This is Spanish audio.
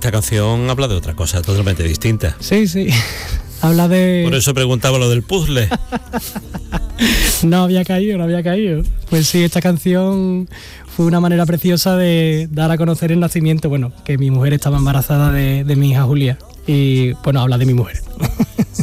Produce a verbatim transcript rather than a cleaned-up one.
esta canción habla de otra cosa totalmente distinta. Sí, sí. Habla de... Por eso preguntaba lo del puzzle. No había caído, no había caído. Pues sí, esta canción fue una manera preciosa de dar a conocer el nacimiento, bueno, que mi mujer estaba embarazada de, de mi hija Julia. Y bueno, habla de mi mujer.